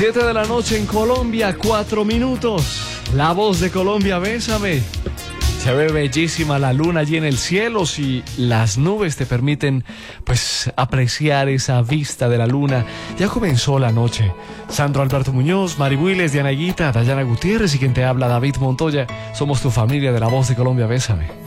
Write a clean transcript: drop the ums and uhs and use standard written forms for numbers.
7 de la noche en Colombia, 4 minutos. La voz de Colombia, bésame. Se ve bellísima la luna allí en el cielo. Si las nubes te permiten, pues, apreciar esa vista de la luna. Ya comenzó la noche. Sandro Alberto Muñoz, Mari Builes, Diana Higuita, Dayana Gutiérrez y quien te habla, David Montoya. Somos tu familia de la voz de Colombia, bésame.